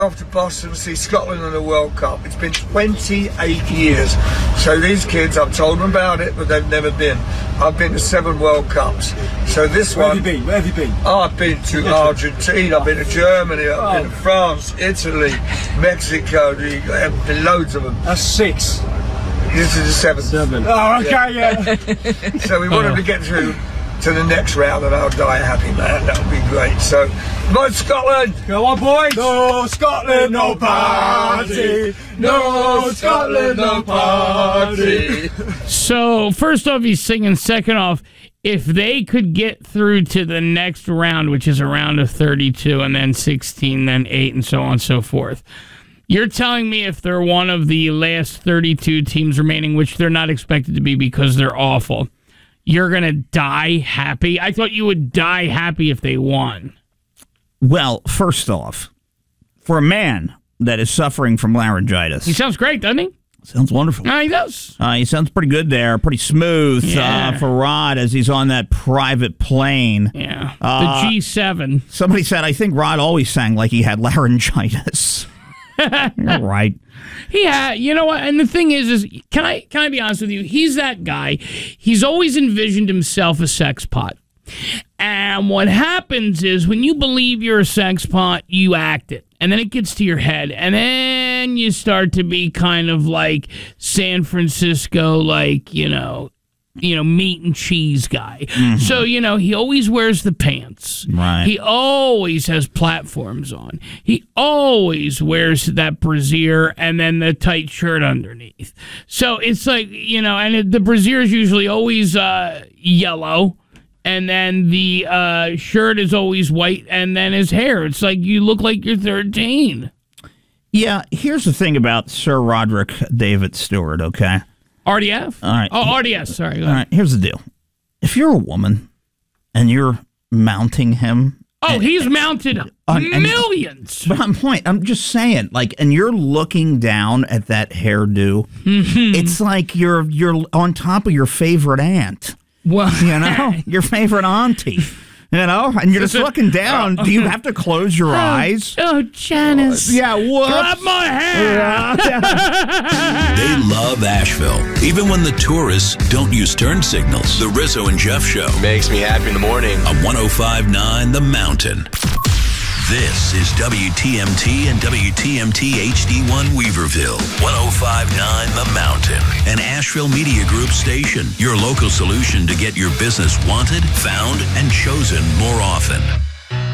off to Boston to see Scotland in the World Cup. It's been 28 years. So these kids, I've told them about it, but they've never been. I've been to 7 World Cups. So this Where one... Where have you been? Oh, I've been to Argentina, I've been to Germany, I've been to France, Italy, Mexico, loads of them. That's 6. This is the 7th. 7. Oh, okay, yeah. So we wanted to get through to the next round and I'll die happy, man. That would be great. So, come on, Scotland! Go on, boys! No Scotland, no party! No Scotland, no party! So, first off, he's singing. Second off, if they could get through to the next round, which is a round of 32, and then 16, then 8, and so on and so forth, you're telling me if they're one of the last 32 teams remaining, which they're not expected to be because they're awful, you're going to die happy? I thought you would die happy if they won. Well, first off, for a man that is suffering from laryngitis... He sounds great, doesn't he? Sounds wonderful. He does. He sounds pretty good there, pretty smooth for Rod as he's on that private plane. Yeah, the G7. Somebody said, I think Rod always sang like he had laryngitis. You're right. Yeah, you know what? And the thing is can I be honest with you? He's that guy. He's always envisioned himself a sex pot. And what happens is when you believe you're a sex pot, you act it. And then it gets to your head. And then you start to be kind of like San Francisco, like, meat and cheese guy. Mm-hmm. So, he always wears the pants. Right. He always has platforms on. He always wears that brassiere and then the tight shirt underneath. So it's like, and the brassiere is usually always yellow. And then the shirt is always white. And then his hair, it's like you look like you're 13. Yeah, here's the thing about Sir Roderick David Stewart, okay? RDF? All right. Oh, RDS, sorry. All right, here's the deal. If you're a woman and you're mounting him... Oh, he's mounted millions. But I'm just saying, and you're looking down at that hairdo, it's like you're on top of your favorite aunt. Well, your favorite auntie. And you're just looking down. Do you have to close your eyes? Oh, Janice. Yeah, whoops. Grab my hair. They love Asheville, even when the tourists don't use turn signals. The Rizzo and Jeff Show. Makes me happy in the morning. On 105.9 The Mountain. This is WTMT and WTMT HD1 Weaverville. 105.9 The Mountain. An Asheville Media Group station. Your local solution to get your business wanted, found, and chosen more often.